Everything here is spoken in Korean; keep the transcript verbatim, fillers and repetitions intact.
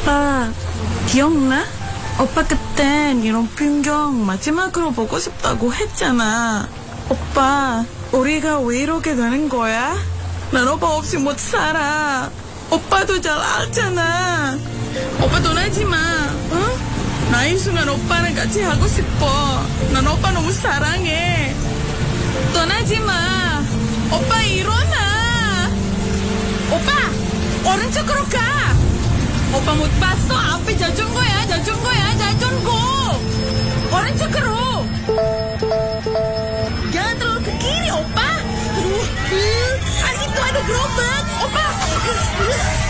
오빠 기억나? 오빠 그땐 이런 풍경 마지막으로 보고 싶다고 했잖아. 오빠 우리가 왜 이렇게 되는 거야? 난 오빠 없이 못 살아. 오빠도 잘 알잖아. 오빠 떠나지 마. 어? 나 이 순간 오빠랑 같이 하고 싶어. 난 오빠 너무 사랑해. 떠나지 마. 오빠 일어나. 오빠 오른쪽으로 가. 오빠 못 봤어? 앞에 자전거야.